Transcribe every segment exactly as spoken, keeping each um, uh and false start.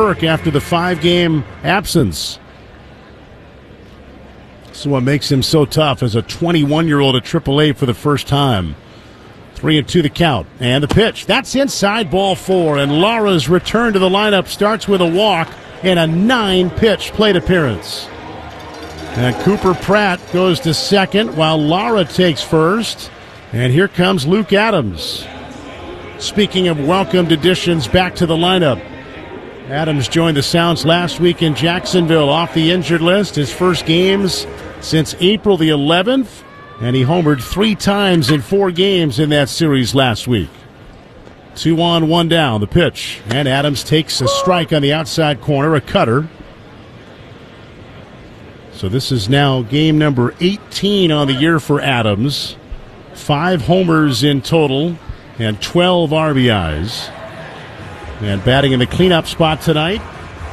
work after the five-game absence. This is what makes him so tough as a twenty-one-year-old at triple A for the first time. Three and two the count. And the pitch. That's inside, ball four. And Lara's return to the lineup starts with a walk and a nine-pitch plate appearance. And Cooper Pratt goes to second while Lara takes first. And here comes Luke Adams. Speaking of welcomed additions back to the lineup, Adams joined the Sounds last week in Jacksonville off the injured list. His first games since April the eleventh. And he homered three times in four games in that series last week. Two on, one down. The pitch. And Adams takes a strike on the outside corner, a cutter. So this is now game number eighteen on the year for Adams. Five homers in total and twelve R B Is. And batting in the cleanup spot tonight.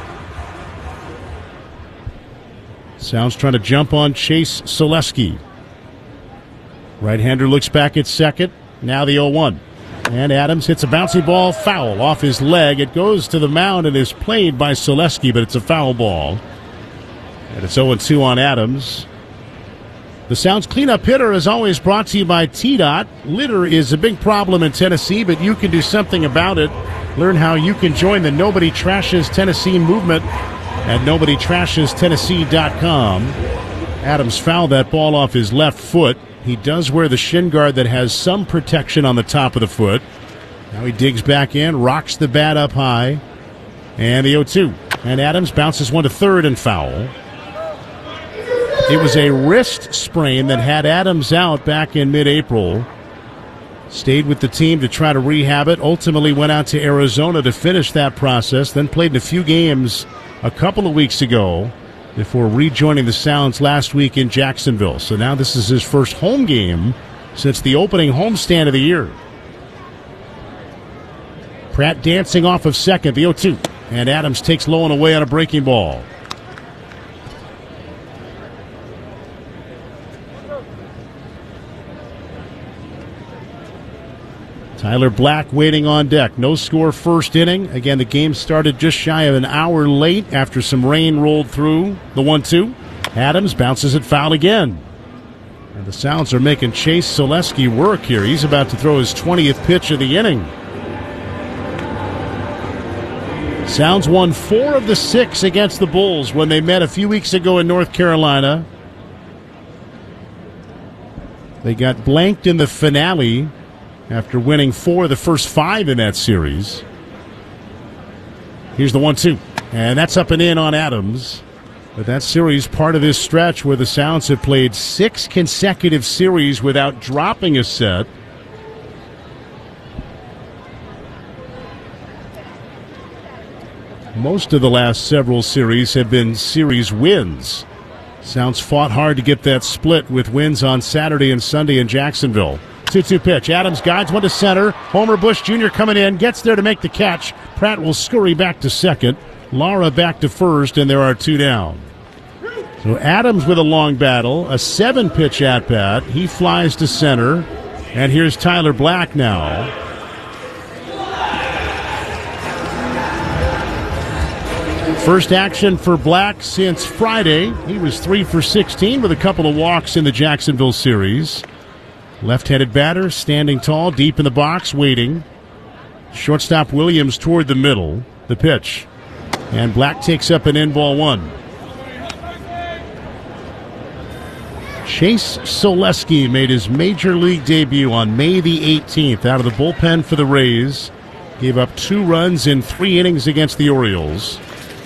Sounds trying to jump on Chase Selesky. Right-hander looks back at second. Now the oh one. And Adams hits a bouncy ball foul off his leg. It goes to the mound and is played by Selesky, but it's a foul ball. And it's oh two on Adams. The Sounds cleanup hitter is always brought to you by T DOT. Litter is a big problem in Tennessee, but you can do something about it. Learn how you can join the Nobody Trashes Tennessee movement at nobody trashes tennessee dot com. Adams fouled that ball off his left foot. He does wear the shin guard that has some protection on the top of the foot. Now he digs back in, rocks the bat up high. And the oh two. And Adams bounces one to third and foul. It was a wrist sprain that had Adams out back in mid-April. Stayed with the team to try to rehab it. Ultimately went out to Arizona to finish that process. Then played in a few games a couple of weeks ago before rejoining the Sounds last week in Jacksonville. So now this is his first home game since the opening homestand of the year. Pratt dancing off of second, the oh two. And Adams takes low and away on a breaking ball. Tyler Black waiting on deck. No score first inning. Again, the game started just shy of an hour late after some rain rolled through. The one two. Adams bounces it foul again. And the Sounds are making Chase Selesky work here. He's about to throw his twentieth pitch of the inning. Sounds won four of the six against the Bulls when they met a few weeks ago in North Carolina. They got blanked in the finale after winning four of the first five in that series. Here's the one two. And that's up and in on Adams. But that series part of this stretch where the Sounds have played six consecutive series without dropping a set. Most of the last several series have been series wins. Sounds fought hard to get that split with wins on Saturday and Sunday in Jacksonville. two two pitch. Adams guides one to center. Homer Bush Junior coming in. Gets there to make the catch. Pratt will scurry back to second. Lara back to first, and there are two down. So Adams with a long battle. A seven-pitch at-bat. He flies to center. And here's Tyler Black now. First action for Black since Friday. He was three for sixteen with a couple of walks in the Jacksonville series. Left-handed batter, standing tall, deep in the box, waiting. Shortstop Williams toward the middle. The pitch. And Black takes up an in ball one. Chase Selesky made his major league debut on May the eighteenth out of the bullpen for the Rays. Gave up two runs in three innings against the Orioles.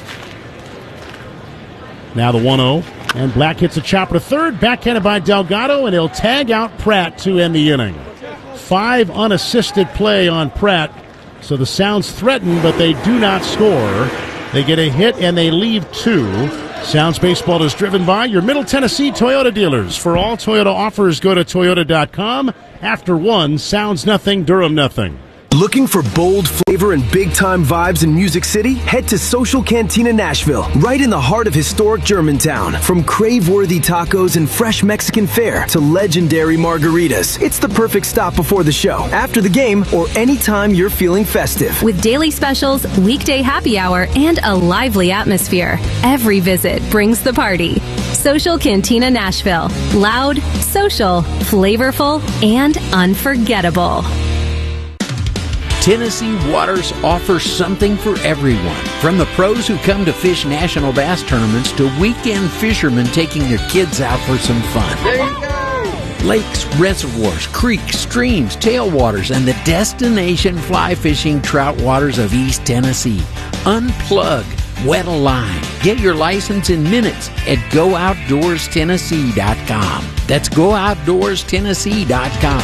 Now the one oh. And Black hits a chopper to third, backhanded by Delgado, and he'll tag out Pratt to end the inning. Five unassisted play on Pratt, so the Sounds threaten, but they do not score. They get a hit, and they leave two. Sounds Baseball is driven by your Middle Tennessee Toyota dealers. For all Toyota offers, go to toyota dot com. After one, Sounds nothing, Durham nothing. Looking for bold flavor and big-time vibes in Music City? Head to Social Cantina Nashville, right in the heart of historic Germantown. From crave-worthy tacos and fresh Mexican fare to legendary margaritas, it's the perfect stop before the show, after the game, or anytime you're feeling festive. With daily specials, weekday happy hour, and a lively atmosphere, every visit brings the party. Social Cantina Nashville. Loud, social, flavorful, and unforgettable. Tennessee Waters offers something for everyone. From the pros who come to fish national bass tournaments to weekend fishermen taking their kids out for some fun. There you go! Lakes, reservoirs, creeks, streams, tailwaters, and the destination fly fishing trout waters of East Tennessee. Unplug, wet a line. Get your license in minutes at go outdoors tennessee dot com. That's go outdoors tennessee dot com.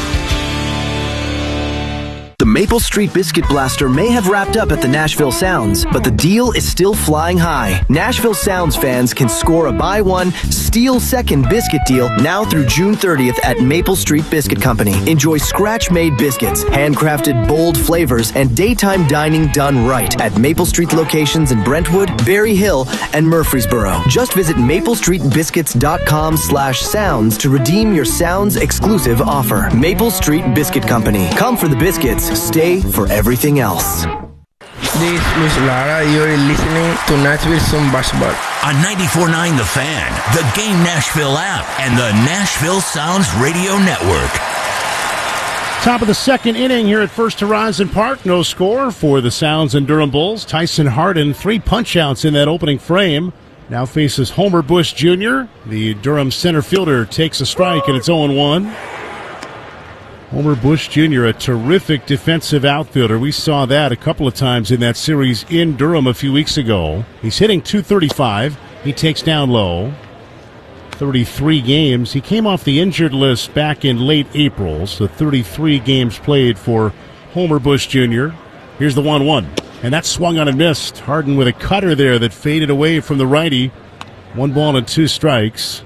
The Maple Street Biscuit Blaster may have wrapped up at the Nashville Sounds, but the deal is still flying high. Nashville Sounds fans can score a buy one, steal second biscuit deal now through June thirtieth at Maple Street Biscuit Company. Enjoy scratch-made biscuits, handcrafted bold flavors, and daytime dining done right at Maple Street locations in Brentwood, Berry Hill, and Murfreesboro. Just visit maple street biscuits dot com slash sounds to redeem your Sounds exclusive offer. Maple Street Biscuit Company. Come for the biscuits. Stay for everything else. This is Luis Lara. You're listening to Nashville Sun Basketball. On ninety-four point nine The Fan, the Game Nashville app, and the Nashville Sounds Radio Network. Top of the second inning here at First Horizon Park. No score for the Sounds and Durham Bulls. Tyson Harden, three punch-outs in that opening frame. Now faces Homer Bush Junior The Durham center fielder takes a strike, and it's oh and one. Homer Bush Junior, a terrific defensive outfielder. We saw that a couple of times in that series in Durham a few weeks ago. He's hitting two thirty-five. He takes down low. thirty-three games. He came off the injured list back in late April, so thirty-three games played for Homer Bush Junior Here's the one one, and that swung on and missed. Harden with a cutter there that faded away from the righty. One ball and two strikes.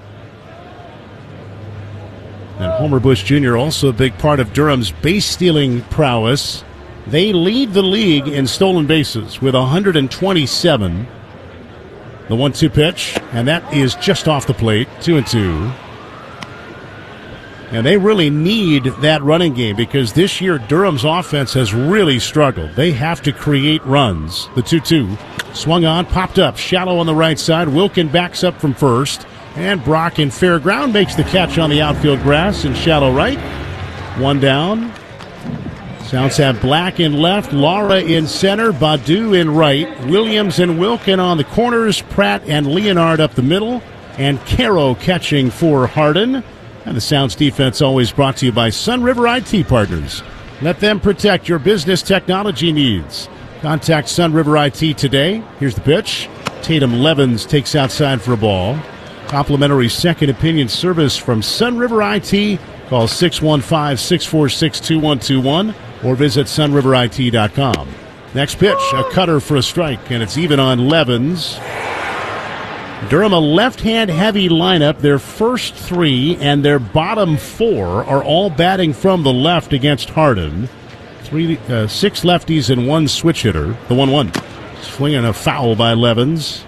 And Homer Bush Junior also a big part of Durham's base-stealing prowess. They lead the league in stolen bases with one hundred twenty-seven. The one two pitch, and that is just off the plate, two and two. And they really need that running game because this year Durham's offense has really struggled. They have to create runs. The two two swung on, popped up, shallow on the right side. Wilkin backs up from first. And Brock in fair ground makes the catch on the outfield grass in shallow right. One down. Sounds have Black in left, Lara in center, Badu in right, Williams and Wilkin on the corners, Pratt and Leonard up the middle, and Caro catching for Harden. And the Sounds defense always brought to you by Sunriver I T Partners. Let them protect your business technology needs. Contact Sunriver I T today. Here's the pitch. Tatum Levens takes outside for a ball. Complimentary second opinion service from Sunriver I T. Call six one five, six four six, two one two one or visit sunriver I T dot com. Next pitch, a cutter for a strike, and it's even on Levens. Durham, a left-hand heavy lineup. Their first three and their bottom four are all batting from the left against Harden. Three, uh, six lefties and one switch hitter. The one one. Swinging a foul by Levens.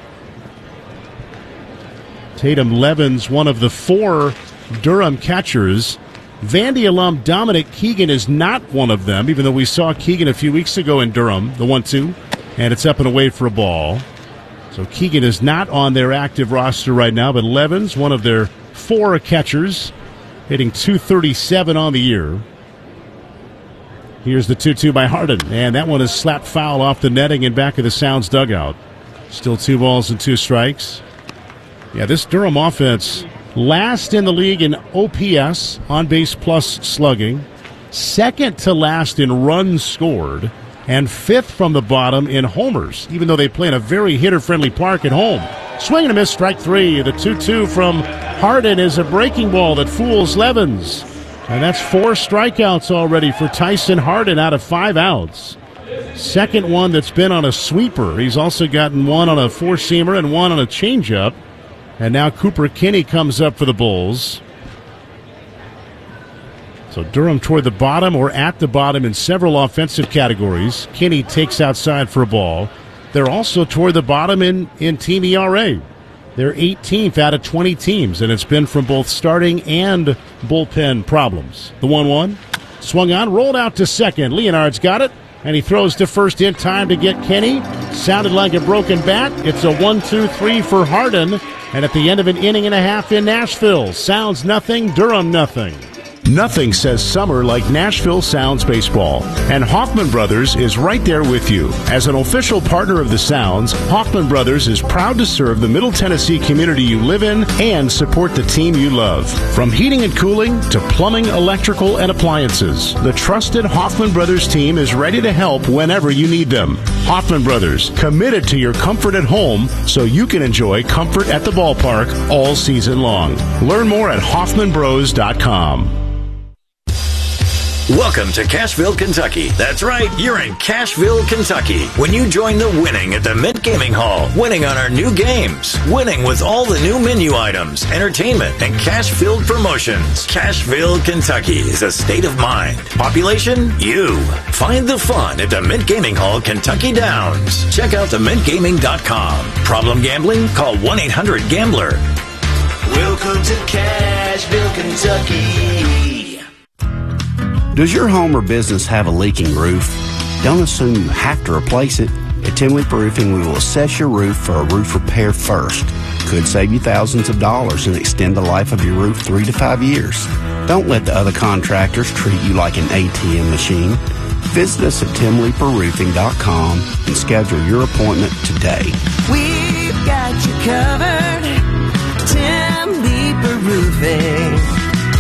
Tatum Levens, one of the four Durham catchers. Vandy alum Dominic Keegan is not one of them, even though we saw Keegan a few weeks ago in Durham, the one two, and it's up and away for a ball. So Keegan is not on their active roster right now, but Levens, one of their four catchers, hitting two thirty-seven on the year. Here's the two two by Harden, and that one is slapped foul off the netting in back of the Sounds dugout. Still two balls and two strikes. Yeah, this Durham offense, last in the league in O P S, on-base plus slugging, second to last in runs scored, and fifth from the bottom in homers, even though they play in a very hitter-friendly park at home. Swing and a miss, strike three. The two two from Harden is a breaking ball that fools Levens. And that's four strikeouts already for Tyson Harden out of five outs. Second one that's been on a sweeper. He's also gotten one on a four-seamer and one on a changeup. And now Cooper Kinney comes up for the Bulls. So Durham toward the bottom or at the bottom in several offensive categories. Kinney takes outside for a ball. They're also toward the bottom in, in team E R A. They're eighteenth out of twenty teams, and it's been from both starting and bullpen problems. The one one. Swung on, rolled out to second. Leonard's got it, and he throws to first in time to get Kenny. Sounded like a broken bat. It's a one two three for Hardin, and at the end of an inning and a half in Nashville, Sounds nothing, Durham nothing. Nothing says summer like Nashville Sounds baseball, and Hoffman Brothers is right there with you. As an official partner of the Sounds, Hoffman Brothers is proud to serve the Middle Tennessee community you live in and support the team you love. From heating and cooling to plumbing, electrical, and appliances, the trusted Hoffman Brothers team is ready to help whenever you need them. Hoffman Brothers, committed to your comfort at home so you can enjoy comfort at the ballpark all season long. Learn more at Hoffman Bros dot com. Welcome to Cashville, Kentucky. That's right, you're in Cashville, Kentucky. When you join the winning at the Mint Gaming Hall, winning on our new games, winning with all the new menu items, entertainment, and cash-filled promotions. Cashville, Kentucky is a state of mind. Population, you. Find the fun at the Mint Gaming Hall, Kentucky Downs. Check out the mint gaming dot com. Problem gambling? Call one eight hundred gambler. Welcome to Cashville, Kentucky. Does your home or business have a leaking roof? Don't assume you have to replace it. At Tim Leap Roofing, we will assess your roof for a roof repair first. Could save you thousands of dollars and extend the life of your roof three to five years. Don't let the other contractors treat you like an A T M machine. Visit us at tim leaper roofing dot com and schedule your appointment today. We've got you covered. Tim Leaper Roofing.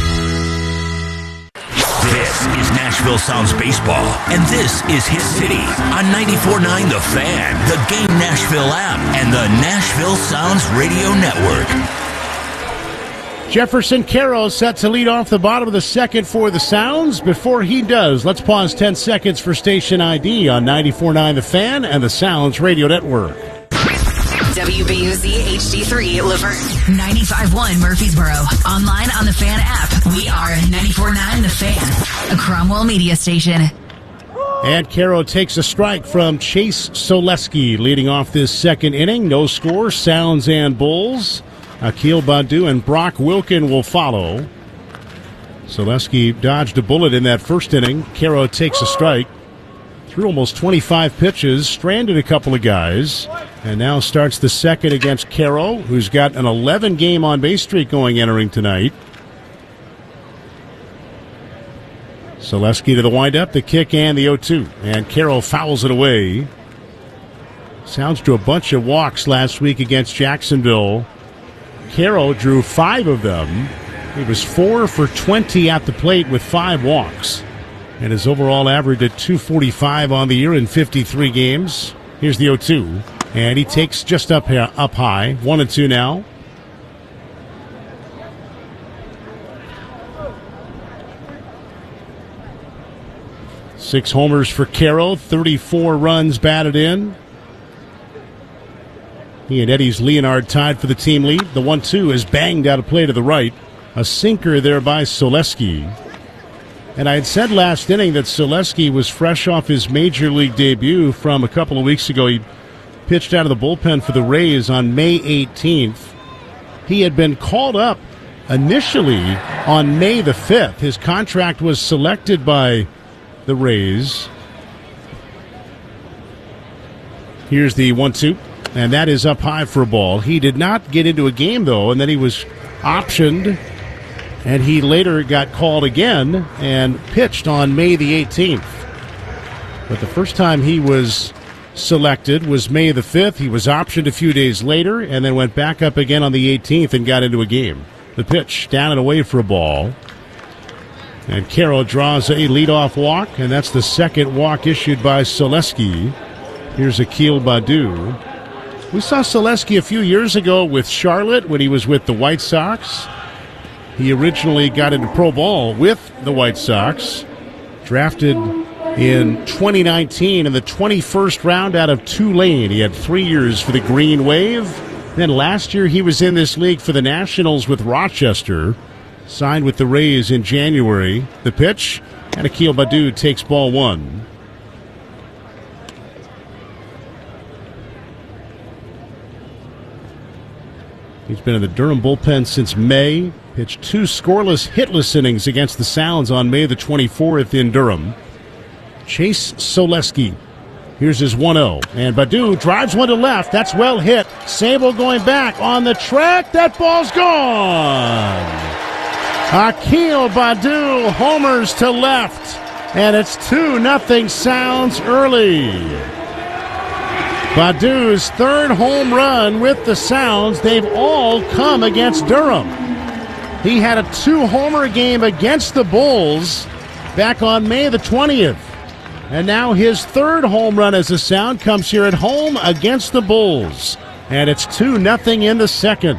This is Nashville Sounds Baseball, and this is his city on ninety-four point nine The Fan, the Game Nashville app, and the Nashville Sounds Radio Network. Jefferson Caro set to lead off the bottom of the second for the Sounds. Before he does, let's pause ten seconds for station I D on ninety-four point nine The Fan and the Sounds Radio Network. W B U Z H D three Laverne, ninety-five point one Murfreesboro. Online on the Fan app. We are ninety-four point nine The Fan, a Cromwell media station. And Caro takes a strike from Chase Soleski leading off this second inning. No score, Sounds and Bulls. Akil Badu and Brock Wilkin will follow. Soleski dodged a bullet in that first inning. Caro takes a strike. Threw almost twenty-five pitches, stranded a couple of guys, and now starts the second against Caro, who's got an eleven-game on-base streak going entering tonight. Soleski to the windup, the kick, and the oh two. And Caro fouls it away. Sounds drew a bunch of walks last week against Jacksonville. Caro drew five of them. He was four for twenty at the plate with five walks. And his overall average at two forty-five on the year in fifty-three games. Here's the oh two. And he takes just up here, up high. One and two now. Six homers for Caro. thirty-four runs batted in. He and Eddie's Leonard tied for the team lead. The one two is banged out of play to the right. A sinker there by Soleski. And I had said last inning that Soleski was fresh off his major league debut from a couple of weeks ago. He pitched out of the bullpen for the Rays on May eighteenth. He had been called up initially on May the fifth. His contract was selected by the Rays. Here's the one two, and that is up high for a ball. He did not get into a game, though, and then he was optioned. And he later got called again and pitched on May the eighteenth. But the first time he was selected was May the fifth. He was optioned a few days later and then went back up again on the eighteenth and got into a game. The pitch down and away for a ball. And Caro draws a leadoff walk, and that's the second walk issued by Soleski. Here's Akil Badu. We saw Soleski a few years ago with Charlotte when he was with the White Sox. He originally got into pro ball with the White Sox, drafted in twenty nineteen in the twenty-first round out of Tulane. He had three years for the Green Wave. Then last year he was in this league for the Nationals with Rochester. Signed with the Rays in January. The pitch, and Akil Baddoo takes ball one. He's been in the Durham bullpen since May. Pitched two scoreless, hitless innings against the Sounds on May the twenty-fourth in Durham. Chase Soleski. Here's his one oh. And Baddoo drives one to left. That's well hit. Sable going back on the track. That ball's gone. Akil Baddoo homers to left. And it's two nothing Sounds early. Baddoo's third home run with the Sounds. They've all come against Durham. He had a two-homer game against the Bulls back on May the twentieth. And now his third home run as a Sound comes here at home against the Bulls. And it's two nothing in the second.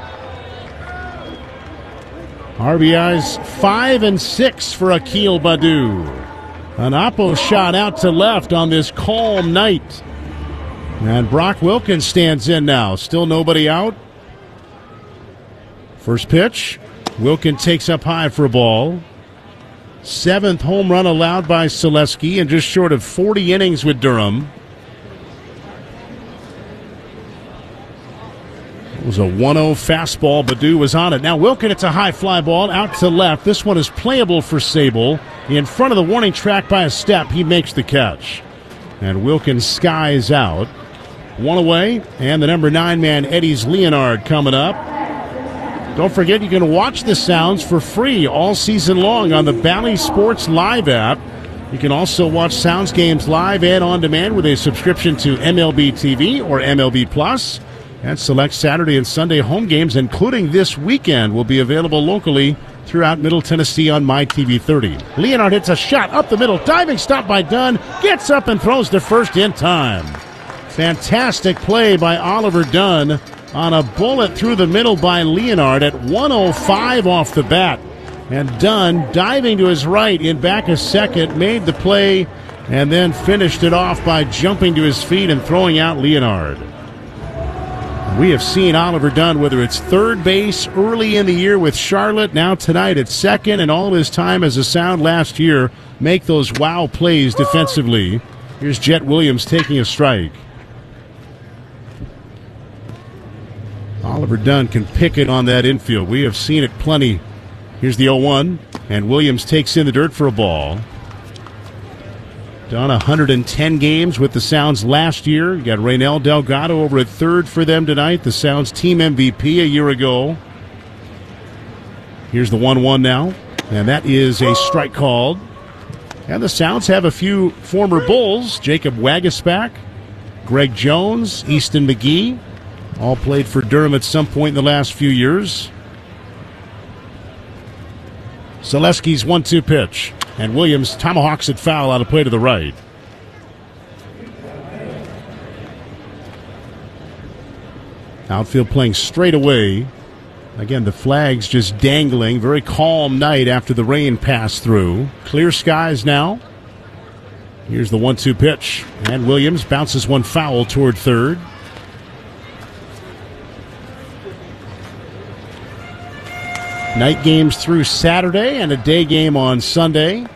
R B Is five and six for Akil Baddoo. An oppo shot out to left on this calm night. And Brock Wilkins stands in now. Still nobody out. First pitch. Wilkins takes up high for a ball. Seventh home run allowed by Soleski and just short of forty innings with Durham. It was a one oh fastball. Baddoo was on it. Now Wilkins, it's a high fly ball out to left. This one is playable for Sable. In front of the warning track by a step, he makes the catch. And Wilkins skies out. One away, and the number nine man, Eddie's Leonard, coming up. Don't forget, you can watch the Sounds for free all season long on the Bally Sports Live app. You can also watch Sounds games live and on demand with a subscription to M L B T V or M L B Plus. And select Saturday and Sunday home games, including this weekend, will be available locally throughout Middle Tennessee on My T V thirty. Leonard hits a shot up the middle. Diving stop by Dunn. Gets up and throws to first in time. Fantastic play by Oliver Dunn on a bullet through the middle by Leonard at one oh five off the bat. And Dunn, diving to his right in back a second, made the play and then finished it off by jumping to his feet and throwing out Leonard. We have seen Oliver Dunn, whether it's third base early in the year with Charlotte, now tonight at second, and all of his time as a Sound last year, make those wow plays defensively. Here's Jet Williams taking a strike. Oliver Dunn can pick it on that infield. We have seen it plenty. Here's the oh one, and Williams takes in the dirt for a ball. Done one hundred ten games with the Sounds last year. You got Raynel Delgado over at third for them tonight, the Sounds team M V P a year ago. Here's the one one now, and that is a strike called. And the Sounds have a few former Bulls, Jacob Wagaspak, Greg Jones, Easton McGee. All played for Durham at some point in the last few years. Soleski's one two pitch. And Williams tomahawks it foul out of play to the right. Outfield playing straight away. Again, the flags just dangling. Very calm night after the rain passed through. Clear skies now. Here's the one two pitch. And Williams bounces one foul toward third. Night games through Saturday and a day game on Sunday.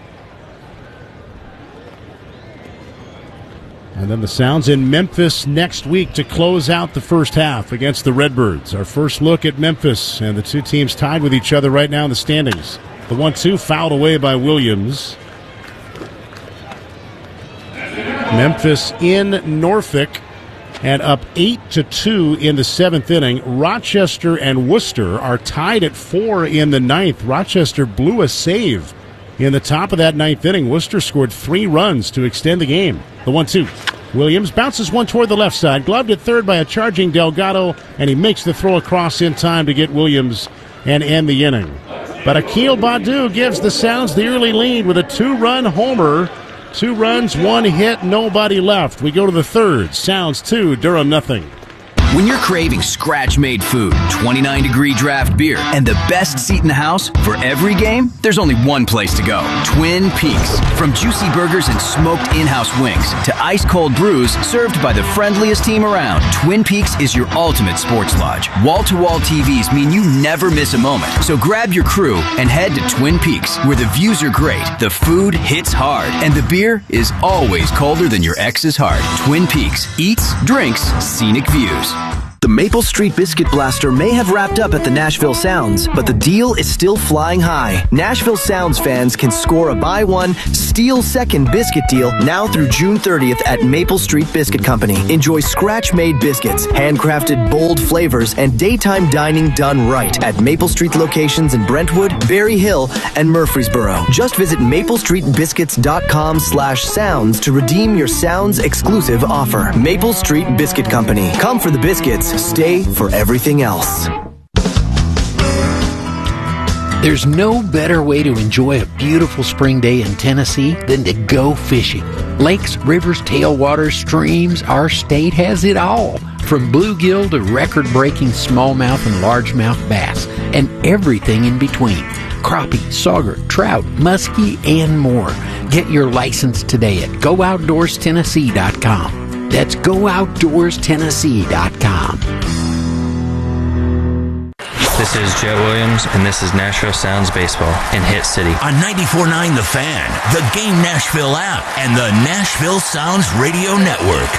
And then the Sounds in Memphis next week to close out the first half against the Redbirds. Our first look at Memphis, and the two teams tied with each other right now in the standings. The one two fouled away by Williams. Memphis in Norfolk and up eight to two in the seventh inning. Rochester and Worcester are tied at four in the ninth. Rochester blew a save in the top of that ninth inning. Worcester scored three runs to extend the game. The one two. Williams bounces one toward the left side. Gloved at third by a charging Delgado, and he makes the throw across in time to get Williams and end the inning. But Akil Baddoo gives the Sounds the early lead with a two-run homer. Two runs, one hit, nobody left. We go to the third. Sounds two, Durham nothing. When you're craving scratch-made food, twenty-nine degree draft beer, and the best seat in the house for every game, there's only one place to go. Twin Peaks. From juicy burgers and smoked in-house wings to ice-cold brews served by the friendliest team around, Twin Peaks is your ultimate sports lodge. Wall-to-wall T Vs mean you never miss a moment. So grab your crew and head to Twin Peaks, where the views are great, the food hits hard, and the beer is always colder than your ex's heart. Twin Peaks. Eats, drinks, scenic views. The Maple Street Biscuit Blaster may have wrapped up at the Nashville Sounds, but the deal is still flying high. Nashville Sounds fans can score a buy one, steal second biscuit deal now through June thirtieth at Maple Street Biscuit Company. Enjoy scratch-made biscuits, handcrafted bold flavors, and daytime dining done right at Maple Street locations in Brentwood, Berry Hill, and Murfreesboro. Just visit maplestreetbiscuits.com slash sounds to redeem your Sounds exclusive offer. Maple Street Biscuit Company. Come for the biscuits. Stay for everything else. There's no better way to enjoy a beautiful spring day in Tennessee than to go fishing. Lakes, rivers, tailwaters, streams, our state has it all. From bluegill to record-breaking smallmouth and largemouth bass, and everything in between. Crappie, sauger, trout, muskie, and more. Get your license today at go outdoors tennessee dot com. That's go outdoors tennessee dot com. This is Joe Williams, and this is Nashville Sounds Baseball in Hit City. On ninety-four point nine The Fan, the Game Nashville app, and the Nashville Sounds Radio Network.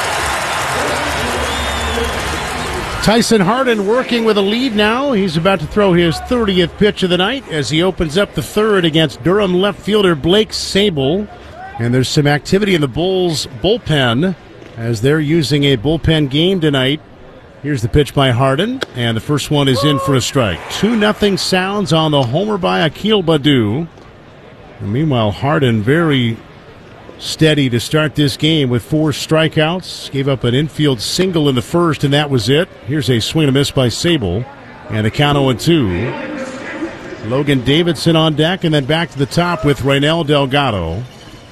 Tyson Hardin working with a lead now. He's about to throw his thirtieth pitch of the night as he opens up the third against Durham left fielder Blake Sabol. And there's some activity in the Bulls bullpen as they're using a bullpen game tonight. Here's the pitch by Hardin, and the first one is in for a strike. two nothing Sounds on the homer by Akil Baddoo. And meanwhile, Hardin very steady to start this game with four strikeouts. Gave up an infield single in the first, and that was it. Here's a swing and a miss by Sabol, and a count oh and two. Logan Davidson on deck, and then back to the top with Raynel Delgado.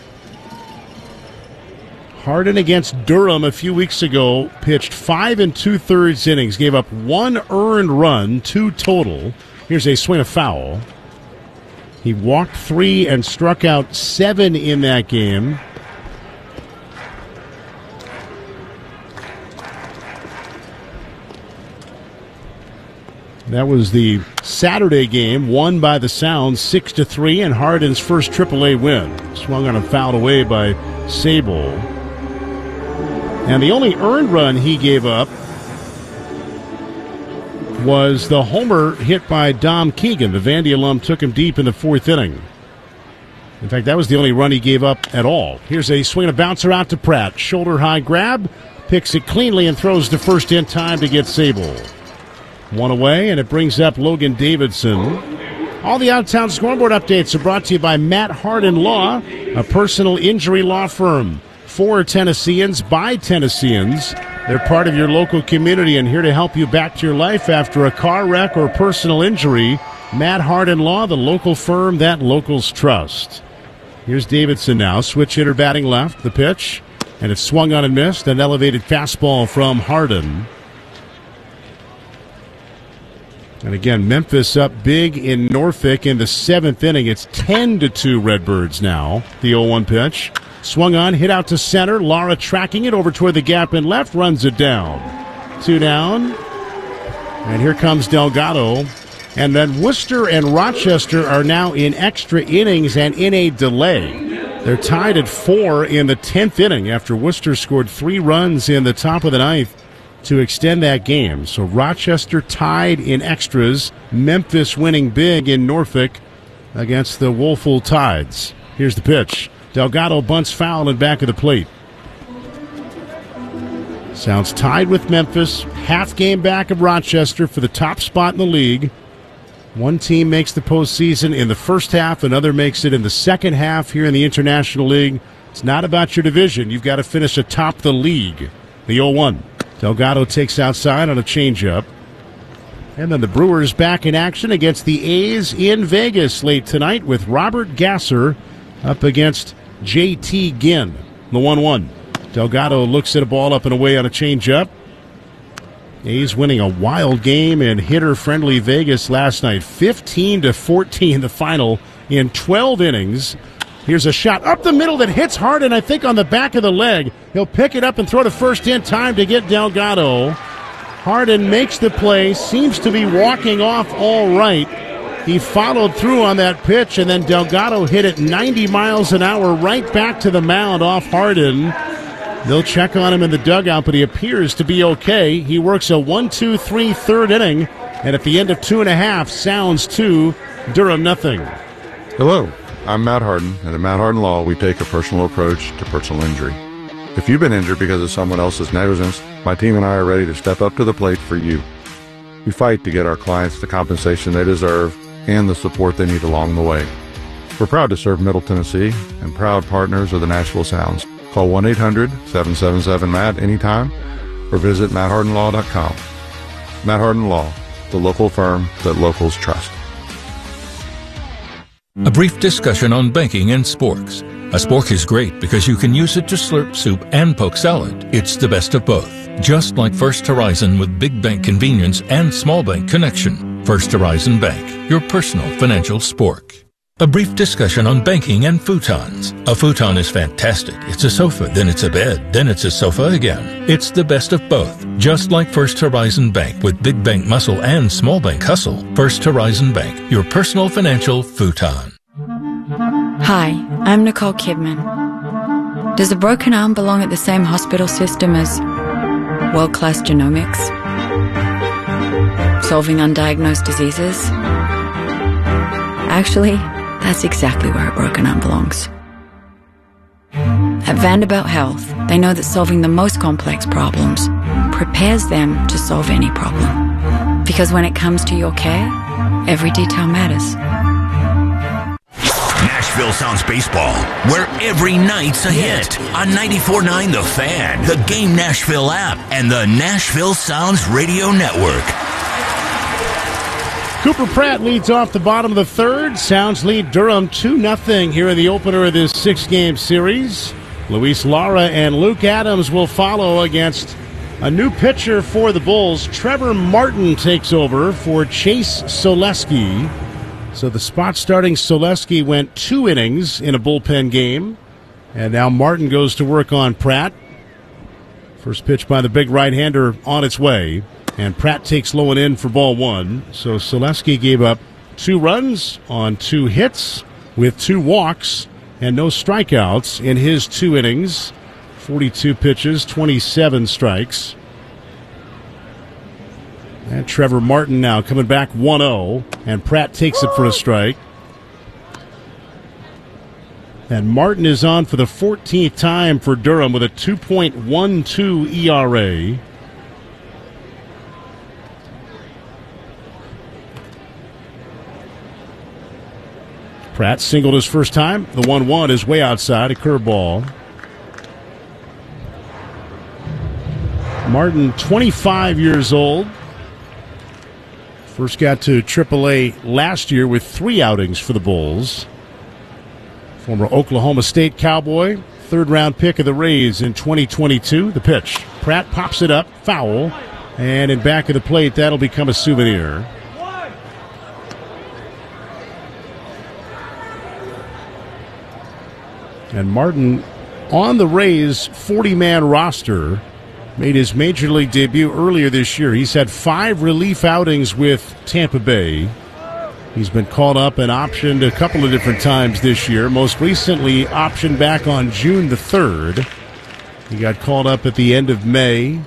Hardin against Durham a few weeks ago pitched five and two-thirds innings, gave up one earned run, two total. Here's a swing of foul. He walked three and struck out seven in that game. That was the Saturday game, won by the Sounds six to three, and Hardin's first triple A win. Swung on and fouled away by Sabol. And the only earned run he gave up was the homer hit by Dom Keegan. The Vandy alum took him deep in the fourth inning. In fact, that was the only run he gave up at all. Here's a swing and a bouncer out to Pratt. Shoulder high grab, picks it cleanly and throws to first in time to get Sabol. One away, and it brings up Logan Davidson. All the out-of-town scoreboard updates are brought to you by Matt Hardin Law, a personal injury law firm. For Tennesseans, by Tennesseans. They're part of your local community and here to help you back to your life after a car wreck or personal injury. Matt Hardin Law, the local firm that locals trust. Here's Davidson now. Switch hitter batting left. The pitch. And it's swung on and missed. An elevated fastball from Hardin. And again, Memphis up big in Norfolk in the seventh inning. It's ten to two Redbirds now. The oh one pitch. Swung on, hit out to center. Lara tracking it over toward the gap in left, runs it down. Two down. And here comes Delgado. And then Worcester and Rochester are now in extra innings and in a delay. They're tied at four in the tenth inning after Worcester scored three runs in the top of the ninth to extend that game. So Rochester tied in extras. Memphis winning big in Norfolk against the Woeful Tides. Here's the pitch. Delgado bunts foul and back of the plate. Sounds tied with Memphis. Half game back of Rochester for the top spot in the league. One team makes the postseason in the first half. Another makes it in the second half here in the International League. It's not about your division. You've got to finish atop the league. The oh one. Delgado takes outside on a changeup. And then the Brewers back in action against the A's in Vegas late tonight with Robert Gasser up against J T Ginn. The one one. Delgado looks at a ball up and away on a changeup. A's winning a wild game in hitter-friendly Vegas last night. fifteen to fourteen the final in twelve innings. Here's a shot up the middle that hits hard, and I think on the back of the leg. He'll pick it up and throw to first in time to get Delgado. Harden makes the play, seems to be walking off all right. He followed through on that pitch, and then Delgado hit it ninety miles an hour right back to the mound off Harden. They'll check on him in the dugout, but he appears to be okay. He works a one two three third inning, and at the end of two and a half, Sounds two, Durham nothing. Hello, I'm Matt Harden, and at Matt Harden Law, we take a personal approach to personal injury. If you've been injured because of someone else's negligence, my team and I are ready to step up to the plate for you. We fight to get our clients the compensation they deserve and the support they need along the way. We're proud to serve Middle Tennessee and proud partners of the Nashville Sounds. Call one eight hundred seven seven seven M A T anytime or visit matt harden law dot com. Matt Harden Law, the local firm that locals trust. A brief discussion on banking and sporks. A spork is great because you can use it to slurp soup and poke salad. It's the best of both. Just like First Horizon with big bank convenience and small bank connection. First Horizon Bank, your personal financial spork. A brief discussion on banking and futons. A futon is fantastic. It's a sofa, then it's a bed, then it's a sofa again. It's the best of both. Just like First Horizon Bank with big bank muscle and small bank hustle. First Horizon Bank, your personal financial futon. Hi, I'm Nicole Kidman. Does a broken arm belong at the same hospital system as world-class genomics? Solving undiagnosed diseases? Actually, that's exactly where a broken arm belongs. At Vanderbilt Health, they know that solving the most complex problems prepares them to solve any problem. Because when it comes to your care, every detail matters. Nashville Sounds Baseball, where every night's a hit. On ninety-four point nine The Fan, the Game Nashville app, and the Nashville Sounds Radio Network. Cooper Pratt leads off the bottom of the third. Sounds lead Durham two nothing here in the opener of this six-game series. Luis Lara and Luke Adams will follow against a new pitcher for the Bulls. Trevor Martin takes over for Chase Soleski. So the spot-starting Soleski went two innings in a bullpen game. And now Martin goes to work on Pratt. First pitch by the big right-hander on its way. And Pratt takes low and in for ball one. So Soleski gave up two runs on two hits with two walks and no strikeouts in his two innings. forty-two pitches, twenty-seven strikes. And Trevor Martin now coming back one oh. And Pratt takes it for a strike. And Martin is on for the fourteenth time for Durham with a two point one two E R A. Pratt singled his first time. The one one is way outside, a curveball. Martin, twenty-five years old. First got to triple A last year with three outings for the Bulls. Former Oklahoma State Cowboy, third-round pick of the Rays in twenty twenty-two. The pitch. Pratt pops it up, foul, and in back of the plate, that'll become a souvenir. And Martin, on the Rays' forty-man roster, made his major league debut earlier this year. He's had five relief outings with Tampa Bay. He's been called up and optioned a couple of different times this year. Most recently, optioned back on June the third. He got called up at the end of May.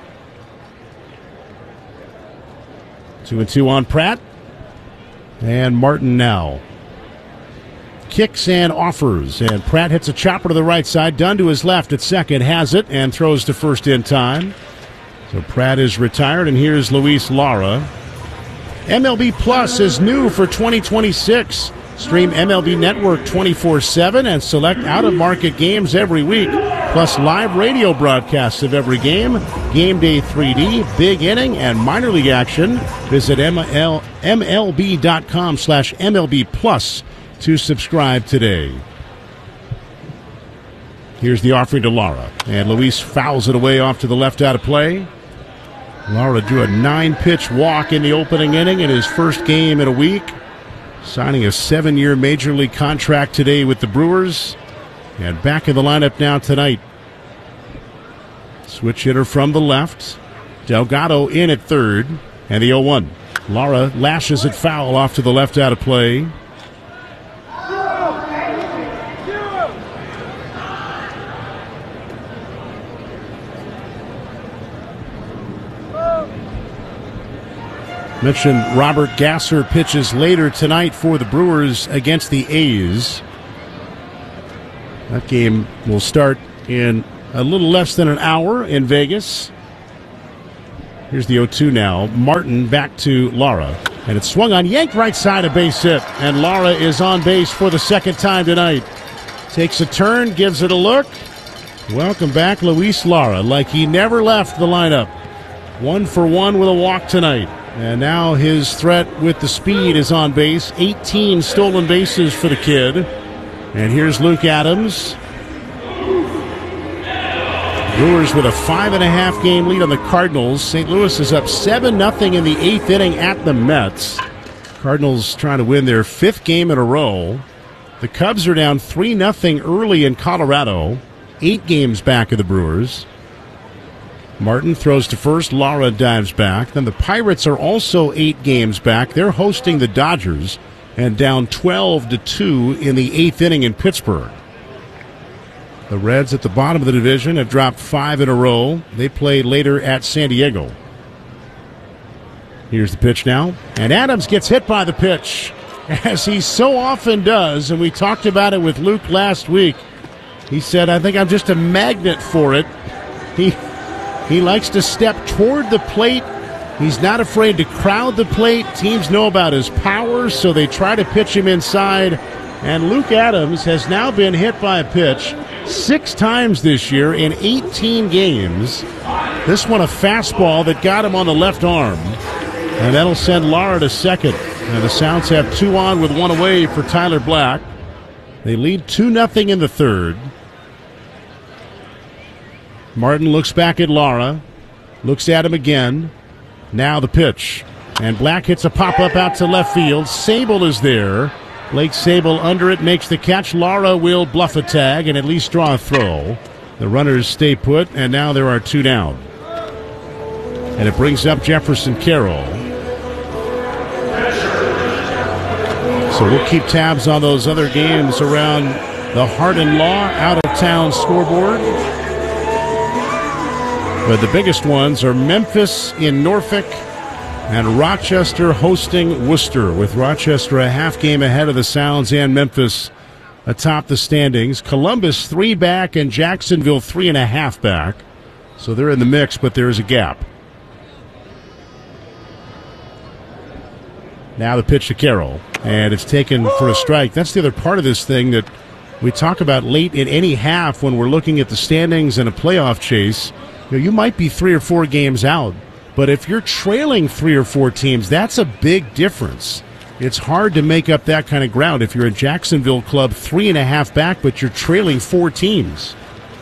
Two and two on Pratt. And Martin now. Kicks and offers, and Pratt hits a chopper to the right side. Dunn to his left at second, has it, and throws to first in time. So Pratt is retired, and here's Luis Lara. M L B Plus is new for twenty twenty-six. Stream M L B Network twenty-four seven and select out-of-market games every week, plus live radio broadcasts of every game, Game Day three D, Big Inning, and minor league action. Visit M L B dot com slash M L B Plus to subscribe today. Here's the offering to Lara, and Luis fouls it away off to the left out of play. Lara drew a nine-pitch walk in the opening inning in his first game in a week, signing a seven-year Major League contract today with the Brewers. And back in the lineup now tonight. Switch hitter from the left. Delgado in at third. And the oh one. Lara lashes it foul off to the left out of play. Mentioned Robert Gasser pitches later tonight for the Brewers against the A's. That game will start in a little less than an hour in Vegas. Here's the oh two now. Martin back to Lara. And it's swung on, yanked right side, a base hit. And Lara is on base for the second time tonight. Takes a turn, gives it a look. Welcome back, Luis Lara, like he never left the lineup. One for one with a walk tonight. And now his threat with the speed is on base. eighteen stolen bases for the kid. And here's Luke Adams. Brewers with a five and a half game lead on the Cardinals. Saint Louis is up seven nothing in the eighth inning at the Mets. Cardinals trying to win their fifth game in a row. The Cubs are down three nothing early in Colorado. Eight games back of the Brewers. Martin throws to first. Lara dives back. Then the Pirates are also eight games back. They're hosting the Dodgers and down twelve to two in the eighth inning in Pittsburgh. The Reds at the bottom of the division have dropped five in a row. They play later at San Diego. Here's the pitch now. And Adams gets hit by the pitch, as he so often does. And we talked about it with Luke last week. He said, I think I'm just a magnet for it. He... He likes to step toward the plate. He's not afraid to crowd the plate. Teams know about his power, so they try to pitch him inside. And Luke Adams has now been hit by a pitch six times this year in eighteen games. This one a fastball that got him on the left arm. And that'll send Lara to second. And the Sounds have two on with one away for Tyler Black. They lead two nothing in the third. Martin looks back at Lara, looks at him again. Now the pitch. And Black hits a pop-up out to left field. Sable is there. Blake Sable under it, makes the catch. Lara will bluff a tag and at least draw a throw. The runners stay put, and now there are two down. And it brings up Jefferson Carroll. So we'll keep tabs on those other games around the Hardin Law out-of-town scoreboard. But the biggest ones are Memphis in Norfolk and Rochester hosting Worcester, with Rochester a half game ahead of the Sounds and Memphis atop the standings. Columbus three back and Jacksonville three and a half back. So they're in the mix, but there is a gap. Now the pitch to Carroll, and it's taken for a strike. That's the other part of this thing that we talk about late in any half when we're looking at the standings and a playoff chase. You know, you might be three or four games out, but if you're trailing three or four teams, that's a big difference. It's hard to make up that kind of ground if you're a Jacksonville club three and a half back, but you're trailing four teams.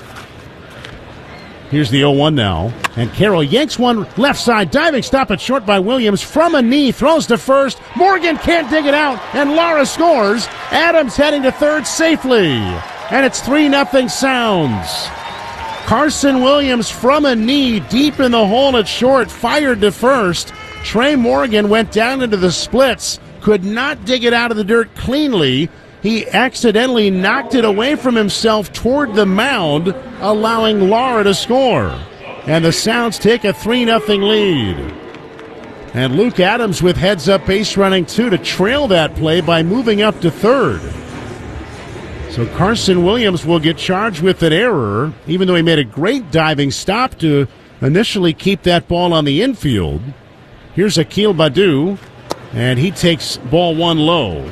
Here's the oh one now, and Carroll yanks one left side, diving stop at short by Williams from a knee, throws to first. Morgan can't dig it out, and Lara scores. Adams heading to third safely, and it's three nothing Sounds. Carson Williams from a knee deep in the hole at short, fired to first. Trey Morgan went down into the splits, could not dig it out of the dirt cleanly. He accidentally knocked it away from himself toward the mound, allowing Lara to score. And the Sounds take a three nothing lead. And Luke Adams with heads-up base running two to trail that play by moving up to third. So Carson Williams will get charged with an error, even though he made a great diving stop to initially keep that ball on the infield. Here's Akil Baddoo, and he takes ball one low.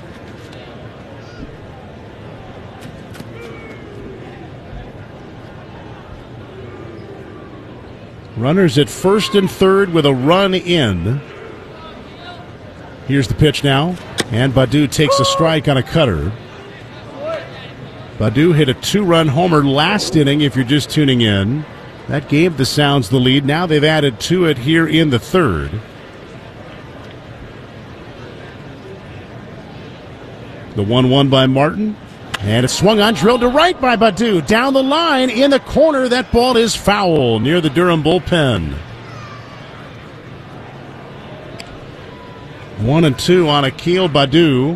Runners at first and third with a run in. Here's the pitch now, and Baddoo takes a strike on a cutter. Baddoo hit a two-run homer last inning if you're just tuning in. That gave the Sounds the lead. Now they've added to it here in the third. The one one by Martin. And it's swung on, drilled to right by Baddoo. Down the line, in the corner, that ball is foul near the Durham bullpen. One and two on Akil Baddoo.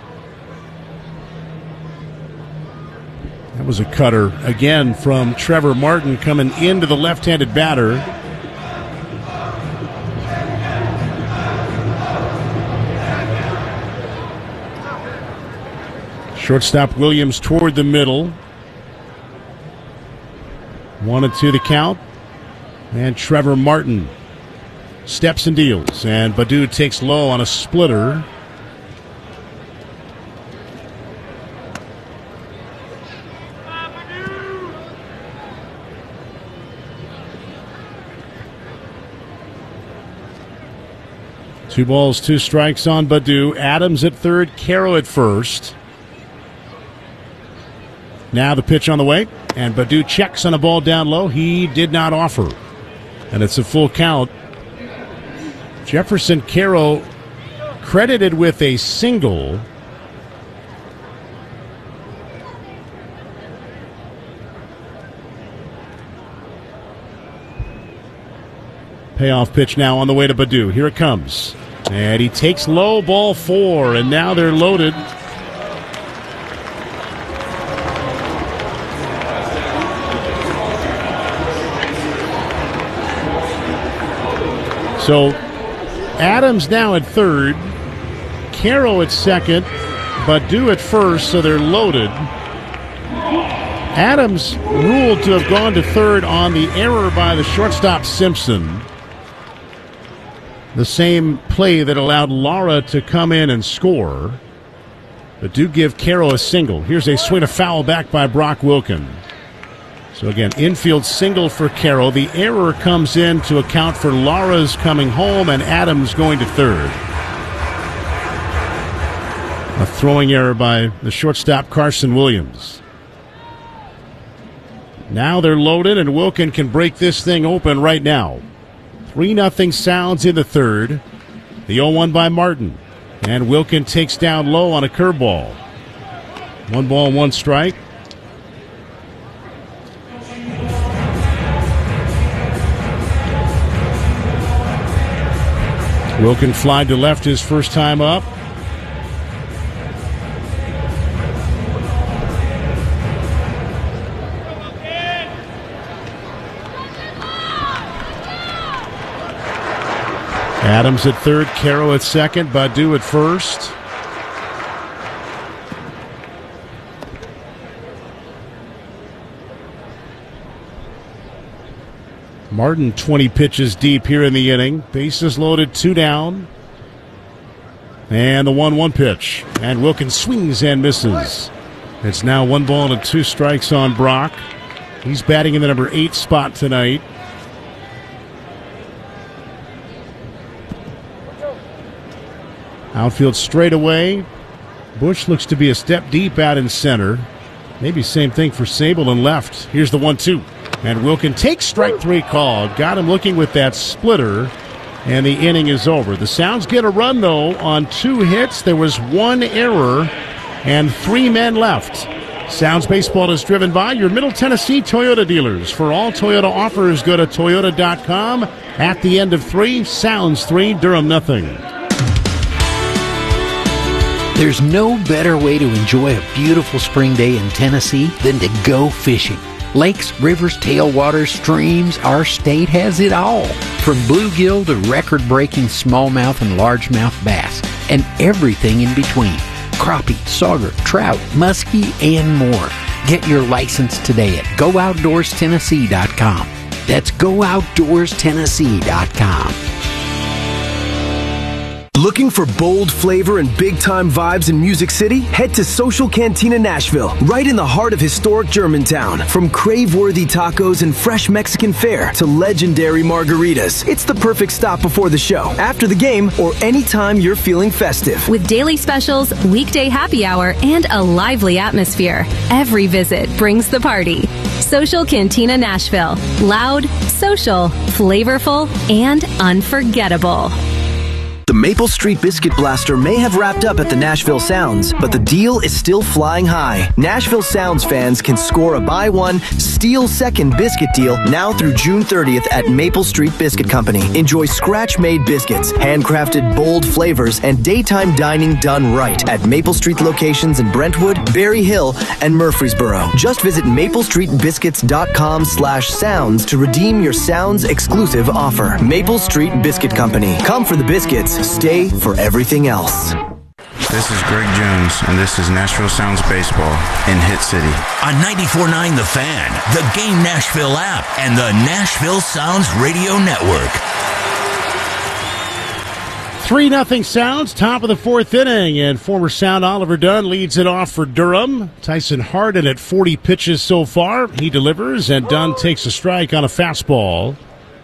That was a cutter again from Trevor Martin coming into the left-handed batter. Shortstop Williams toward the middle. One and two the count. And Trevor Martin steps and deals. And Baddoo takes low on a splitter. Two balls, two strikes on Baddoo. Adams at third, Caro at first. Now the pitch on the way, and Baddoo checks on a ball down low. He did not offer, and it's a full count. Jefferson Caro credited with a single. Payoff pitch now on the way to Baddoo. Here it comes. And he takes low, ball four, and now they're loaded. So Adams now at third, Caro at second, Baddoo at first, so they're loaded. Adams ruled to have gone to third on the error by the shortstop Simpson. The same play that allowed Lara to come in and score. But do give Caro a single. Here's a swing, a foul back by Brock Wilken. So again, infield single for Caro. The error comes in to account for Lara's coming home and Adams going to third. A throwing error by the shortstop Carson Williams. Now they're loaded and Wilken can break this thing open right now. three nothing Sounds in the third. The oh one by Martin. And Wilken takes down low on a curveball. One ball, one strike. Wilken flied to left his first time up. Adams at third, Caro at second, Baddoo at first. Martin twenty pitches deep here in the inning. Bases loaded, two down. And the one one pitch. And Wilkins swings and misses. It's now one ball and two strikes on Brock. He's batting in the number eight spot tonight. Outfield straight away. Bush looks to be a step deep out in center. Maybe same thing for Sable in left. Here's the one two. And Wilken takes strike three call. Got him looking with that splitter. And the inning is over. The Sounds get a run, though, on two hits. There was one error and three men left. Sounds Baseball is driven by your Middle Tennessee Toyota dealers. For all Toyota offers, go to Toyota dot com. At the end of three, Sounds three, Durham nothing. There's no better way to enjoy a beautiful spring day in Tennessee than to go fishing. Lakes, rivers, tailwaters, streams, our state has it all. From bluegill to record-breaking smallmouth and largemouth bass, and everything in between. Crappie, sauger, trout, muskie, and more. Get your license today at Go Outdoors Tennessee dot com. That's Go Outdoors Tennessee dot com. Looking for bold flavor and big-time vibes in Music City? Head to Social Cantina Nashville, right in the heart of historic Germantown. From crave-worthy tacos and fresh Mexican fare to legendary margaritas, it's the perfect stop before the show, after the game, or anytime you're feeling festive. With daily specials, weekday happy hour, and a lively atmosphere, every visit brings the party. Social Cantina Nashville. Loud, social, flavorful, and unforgettable. The Maple Street Biscuit Blaster may have wrapped up at the Nashville Sounds, but the deal is still flying high. Nashville Sounds fans can score a buy one, steal second biscuit deal now through June thirtieth at Maple Street Biscuit Company. Enjoy scratch-made biscuits, handcrafted bold flavors, and daytime dining done right at Maple Street locations in Brentwood, Berry Hill, and Murfreesboro. Just visit maplestreetbiscuits.com slash sounds to redeem your Sounds exclusive offer. Maple Street Biscuit Company. Come for the biscuits. Stay for everything else. This is Greg Jones, and this is Nashville Sounds Baseball in Hit City. On ninety-four point nine The Fan, the Game Nashville app, and the Nashville Sounds Radio Network. three nothing Sounds, top of the fourth inning, and former Sound Oliver Dunn leads it off for Durham. Tyson Hardin at forty pitches so far. He delivers, and Dunn takes a strike on a fastball.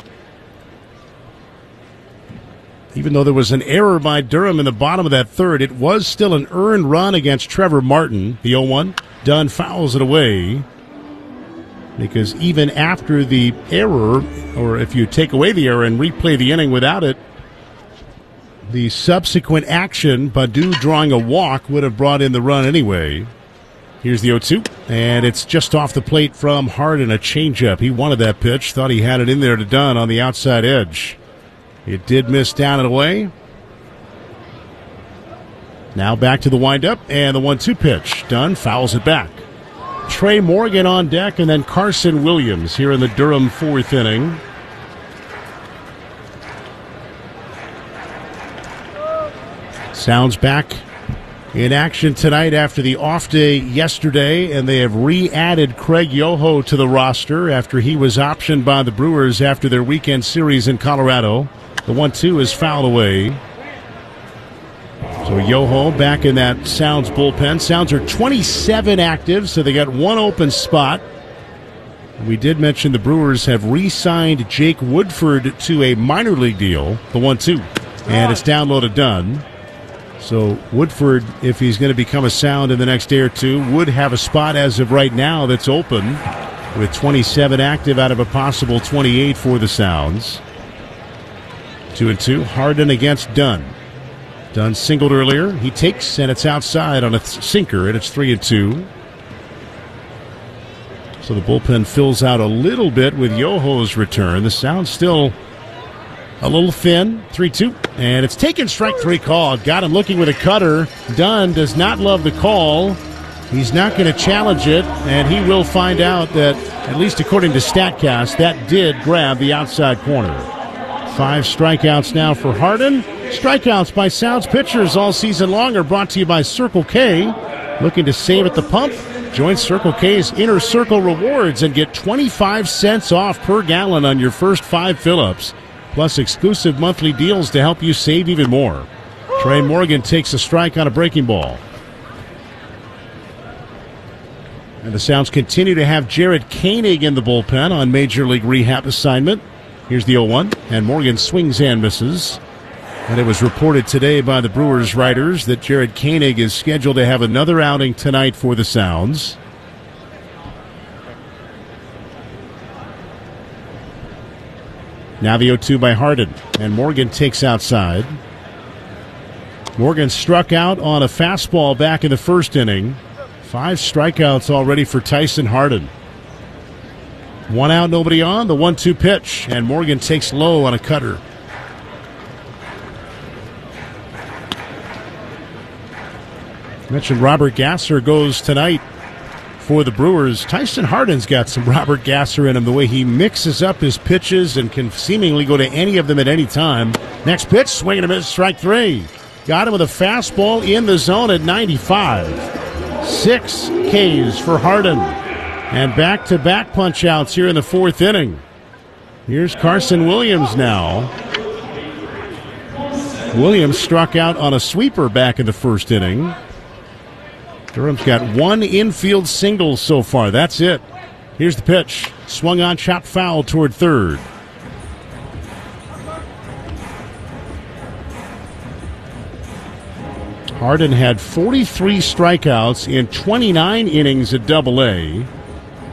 Even though there was an error by Durham in the bottom of that third, it was still an earned run against Trevor Martin. The oh one, Dunn fouls it away. Because even after the error, or if you take away the error and replay the inning without it, the subsequent action, Badu drawing a walk, would have brought in the run anyway. Here's the oh two, and it's just off the plate from Hardin, a changeup. He wanted that pitch, thought he had it in there to Dunn on the outside edge. It did miss down and away. Now back to the windup, and the one two pitch. Dunn fouls it back. Trey Morgan on deck, and then Carson Williams here in the Durham fourth inning. Sounds back in action tonight after the off day yesterday, and they have re-added Craig Yoho to the roster after he was optioned by the Brewers after their weekend series in Colorado. The one two is fouled away. So Yoho back in that Sounds bullpen. Sounds are twenty-seven active, so they got one open spot. We did mention the Brewers have re-signed Jake Woodford to a minor league deal. The one two. And it's downloaded done. So Woodford, if he's going to become a Sound in the next day or two, would have a spot as of right now that's open with twenty-seven active out of a possible twenty-eight for the Sounds. Two and two. Hardin against Dunn. Dunn singled earlier. He takes, and it's outside on a th- sinker, and it's three and two. So the bullpen fills out a little bit with Yoho's return. The Sounds still a little thin. three two. And it's taken strike three call. Got him looking with a cutter. Dunn does not love the call. He's not going to challenge it, and he will find out that, at least according to StatCast, that did grab the outside corner. Five strikeouts now for Hardin. Strikeouts by Sounds pitchers all season long are brought to you by Circle K. Looking to save at the pump? Join Circle K's Inner Circle Rewards and get twenty-five cents off per gallon on your first five fill-ups, plus exclusive monthly deals to help you save even more. Trey Morgan takes a strike on a breaking ball. And the Sounds continue to have Jared Koenig in the bullpen on Major League rehab assignment. Here's the oh one, and Morgan swings and misses. And it was reported today by the Brewers writers that Jared Koenig is scheduled to have another outing tonight for the Sounds. Now the oh two by Hardin, and Morgan takes outside. Morgan struck out on a fastball back in the first inning. Five strikeouts already for Tyson Hardin. One out, nobody on. The one two pitch, and Morgan takes low on a cutter. Mentioned Robert Gasser goes tonight for the Brewers. Tyson Hardin's got some Robert Gasser in him, the way he mixes up his pitches and can seemingly go to any of them at any time. Next pitch, swing and a miss, strike three. Got him with a fastball in the zone at ninety-five. Six Ks for Hardin. And back-to-back punch-outs here in the fourth inning. Here's Carson Williams now. Williams struck out on a sweeper back in the first inning. Durham's got one infield single so far. That's it. Here's the pitch. Swung on, chopped foul toward third. Hardin had forty-three strikeouts in twenty-nine innings at Double A.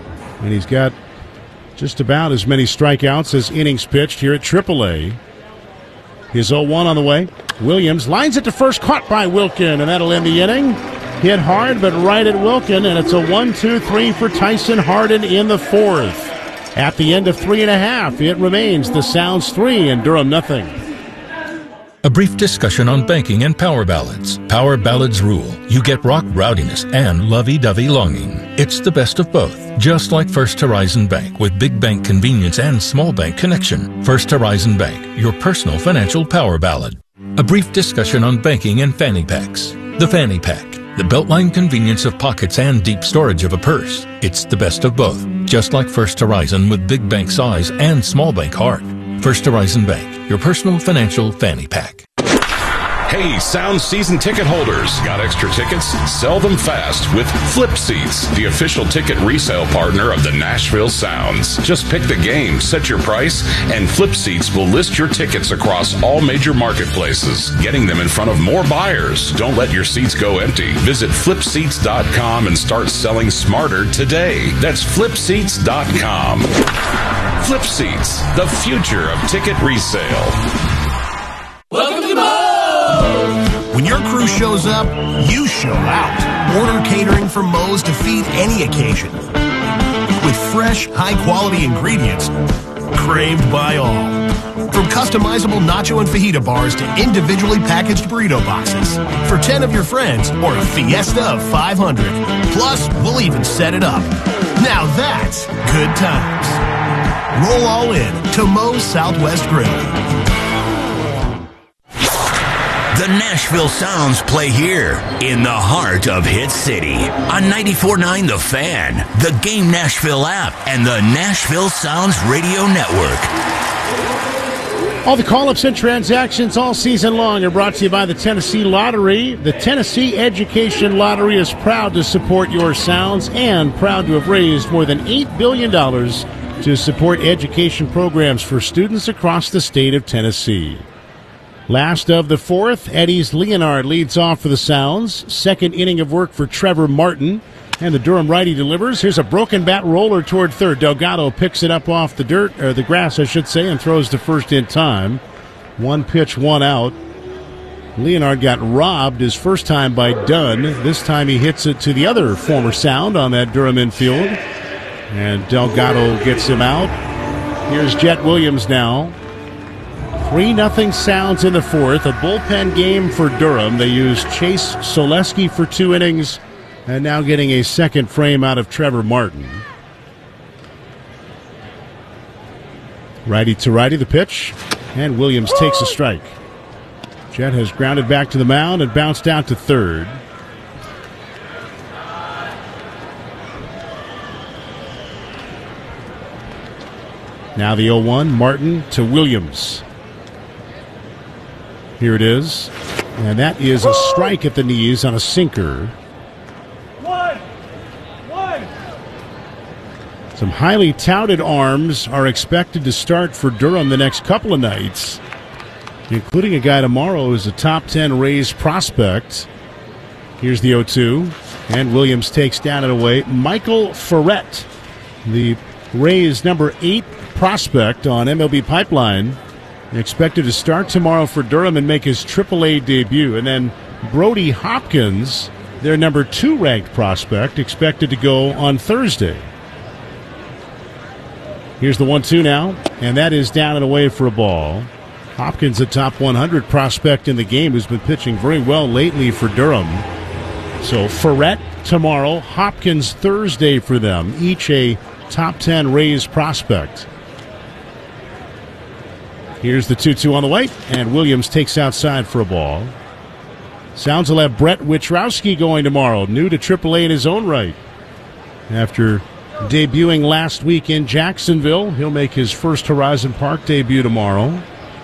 And he's got just about as many strikeouts as innings pitched here at triple A. His oh one on the way. Williams lines it to first, caught by Wilkin, and that'll end the inning. Hit hard, but right at Wilkin, and it's a one two three for Tyson Hardin in the fourth. At the end of three and a half, it remains the Sounds three and Durham nothing. A brief discussion on banking and power ballads. Power ballads rule. You get rock rowdiness and lovey-dovey longing. It's the best of both. Just like First Horizon Bank with big bank convenience and small bank connection. First Horizon Bank, your personal financial power ballad. A brief discussion on banking and fanny packs. The fanny pack. The beltline convenience of pockets and deep storage of a purse. It's the best of both. Just like First Horizon with big bank size and small bank heart. First Horizon Bank, your personal financial fanny pack. Hey, Sound season ticket holders. Got extra tickets? Sell them fast with Flip Seats, the official ticket resale partner of the Nashville Sounds. Just pick the game, set your price, and Flip Seats will list your tickets across all major marketplaces, getting them in front of more buyers. Don't let your seats go empty. Visit flip seats dot com and start selling smarter today. That's flip seats dot com. Flip Seats, the future of ticket resale. Welcome to Moe's! When your crew shows up, you show out. Order catering from Moe's to feed any occasion. With fresh, high-quality ingredients craved by all. From customizable nacho and fajita bars to individually packaged burrito boxes. For ten of your friends or a fiesta of five hundred. Plus, we'll even set it up. Now that's good times. Roll all in to Moe's Southwest Grill. The Nashville Sounds play here in the heart of Hit City on ninety-four point nine The Fan, the Game Nashville app, and the Nashville Sounds Radio Network. All the call-ups and transactions all season long are brought to you by the Tennessee Lottery. The Tennessee Education Lottery is proud to support your Sounds and proud to have raised more than eight billion dollars to support education programs for students across the state of Tennessee. Last of the fourth, Eddie's Leonard leads off for the Sounds. Second inning of work for Trevor Martin. And the Durham righty delivers. Here's a broken bat roller toward third. Delgado picks it up off the dirt, or the grass, I should say, and throws to first in time. One pitch, one out. Leonard got robbed his first time by Dunn. This time he hits it to the other former Sound on that Durham infield. And Delgado gets him out. Here's Jet Williams now. three nothing Sounds in the fourth. A bullpen game for Durham. They used Chase Soleski for two innings. And now getting a second frame out of Trevor Martin. Righty to righty, the pitch. And Williams takes a strike. Jet has grounded back to the mound and bounced out to third. Now the oh one, Martin to Williams. Here it is. And that is a strike at the knees on a sinker. One, one. Some highly touted arms are expected to start for Durham the next couple of nights, including a guy tomorrow who's a top ten Rays prospect. Here's the oh two. And Williams takes down and away Michael Ferret, the Rays number eight prospect on M L B Pipeline, expected to start tomorrow for Durham and make his triple A debut. And then Brody Hopkins, their number two ranked prospect, expected to go on Thursday. Here's the one two now, and that is down and away for a ball. Hopkins, a top one hundred prospect in the game, who's been pitching very well lately for Durham. So Ferret tomorrow, Hopkins Thursday for them, each a top ten Rays prospect. Here's the two two on the way, and Williams takes outside for a ball. Sounds will have Brett Witrowski going tomorrow, new to triple A in his own right. After debuting last week in Jacksonville, he'll make his first Horizon Park debut tomorrow.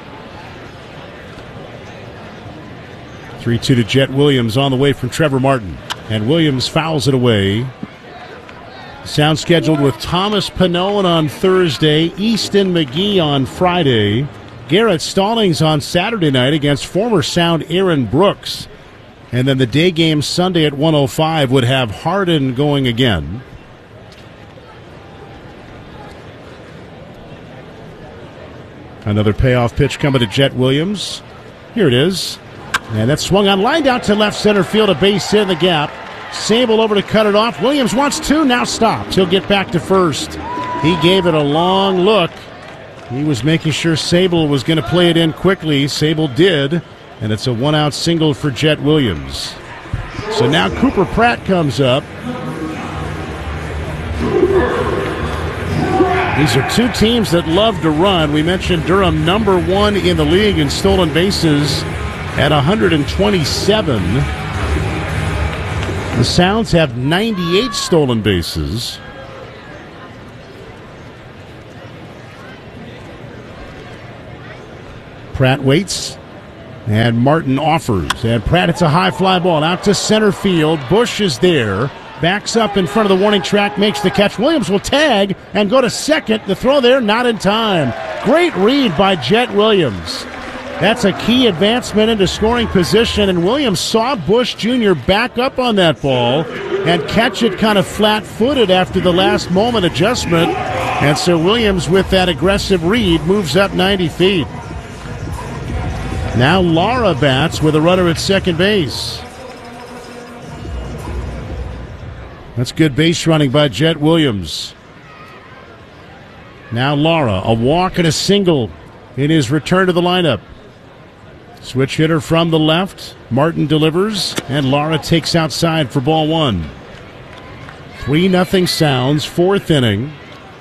three two to Jet Williams on the way from Trevor Martin. And Williams fouls it away. Sound scheduled with Thomas Pannone on Thursday, Easton McGee on Friday, Garrett Stallings on Saturday night against former Sound Aaron Brooks. And then the day game Sunday at one oh five would have Hardin going again. Another payoff pitch coming to Jet Williams. Here it is. And that swung on, lined out to left center field, a base hit in the gap. Sable over to cut it off. Williams wants two, now stops. He'll get back to first. He gave it a long look. He was making sure Sable was going to play it in quickly. Sable did, and it's a one-out single for Jet Williams. So now Cooper Pratt comes up. These are two teams that love to run. We mentioned Durham, number one in the league in stolen bases at one hundred twenty-seven. The Sounds have ninety-eight stolen bases. Pratt waits, and Martin offers. And Pratt, it's a high fly ball out to center field. Bush is there. Backs up in front of the warning track, makes the catch. Williams will tag and go to second. The throw there, not in time. Great read by Jet Williams. That's a key advancement into scoring position, and Williams saw Bush Junior back up on that ball and catch it kind of flat-footed after the last moment adjustment. And so Williams, with that aggressive read, moves up ninety feet. Now Lara bats with a runner at second base. That's good base running by Jet Williams. Now Lara, a walk and a single in his return to the lineup. Switch hitter from the left. Martin delivers, and Lara takes outside for ball one. three nothing Sounds, fourth inning.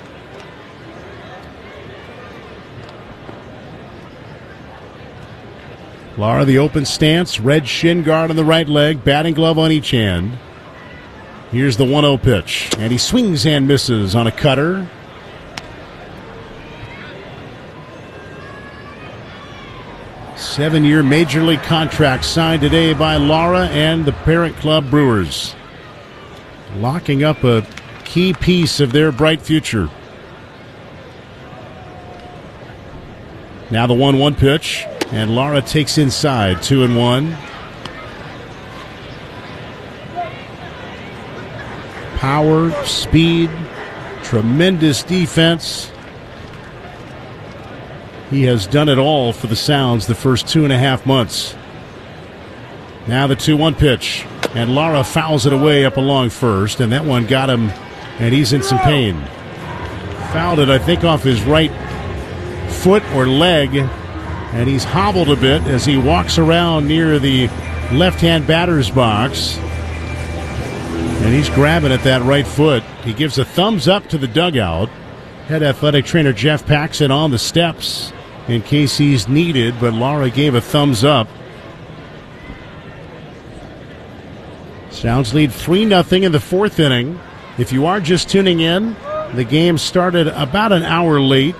Lara, the open stance, red shin guard on the right leg, batting glove on each hand. Here's the one oh pitch, and he swings and misses on a cutter. Seven-year Major League contract signed today by Lara and the parent club Brewers, locking up a key piece of their bright future. Now the one one pitch, and Lara takes inside, two and one. Power, speed, tremendous defense. He has done it all for the Sounds the first two and a half months. Now the two one pitch, and Lara fouls it away up along first, and that one got him, and he's in some pain. Fouled it, I think, off his right foot or leg, and he's hobbled a bit as he walks around near the left-hand batter's box. And he's grabbing at that right foot. He gives a thumbs up to the dugout. Head athletic trainer Jeff Paxson on the steps in case he's needed, but Lara gave a thumbs up. Sounds lead three nothing in the fourth inning. If you are just tuning in, the game started about an hour late.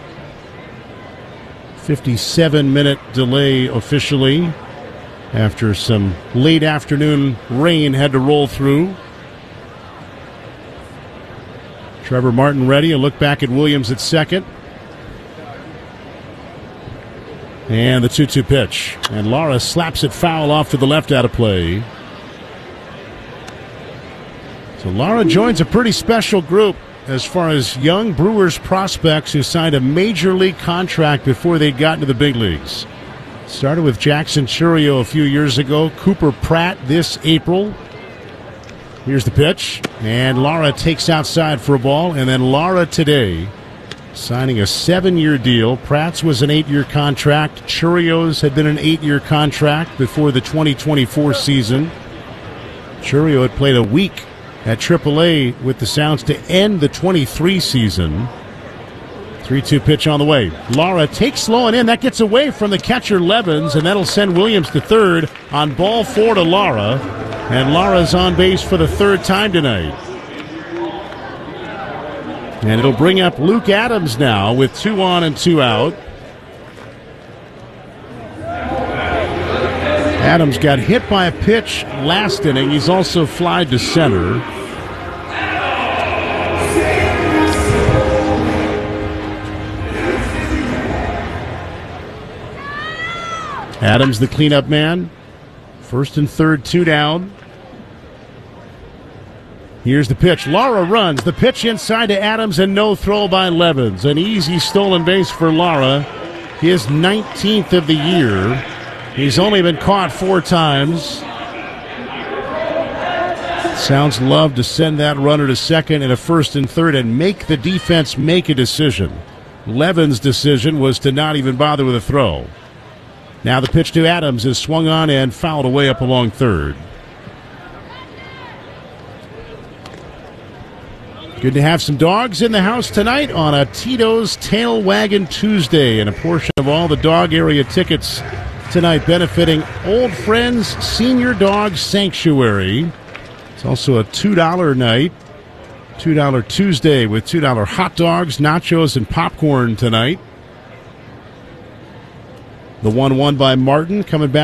fifty-seven minute delay officially after some late afternoon rain had to roll through. Trevor Martin ready. A look back at Williams at second. And the two two pitch. And Lara slaps it foul off to the left out of play. So Lara joins a pretty special group as far as young Brewers prospects who signed a major league contract before they'd gotten to the big leagues. Started with Jackson Chourio a few years ago. Cooper Pratt this April. Here's the pitch, and Lara takes outside for a ball, and then Lara today signing a seven-year deal. Pratt's was an eight-year contract. Chourio's had been an eight-year contract before the twenty twenty-four season. Chourio had played a week at triple A with the Sounds to end the twenty-three season. three two pitch on the way. Lara takes low and in. That gets away from the catcher Levens, and that'll send Williams to third on ball four to Lara. And Lara's on base for the third time tonight. And it'll bring up Luke Adams now with two on and two out. Adams got hit by a pitch last inning. He's also flied to center. Adams, the cleanup man. First and third, two down. Here's the pitch. Lara runs. The pitch inside to Adams, and no throw by Levens. An easy stolen base for Lara. his nineteenth of the year. He's only been caught four times. Sounds love to send that runner to second in a first and third and make the defense make a decision. Levin's decision was to not even bother with a throw. Now the pitch to Adams is swung on and fouled away up along third. Good to have some dogs in the house tonight on a Tito's Tail Wagon Tuesday, and a portion of all the dog area tickets tonight benefiting Old Friends Senior Dog Sanctuary. It's also a two dollar night, two dollar Tuesday with two dollar hot dogs, nachos, and popcorn tonight. The one one by Martin coming back.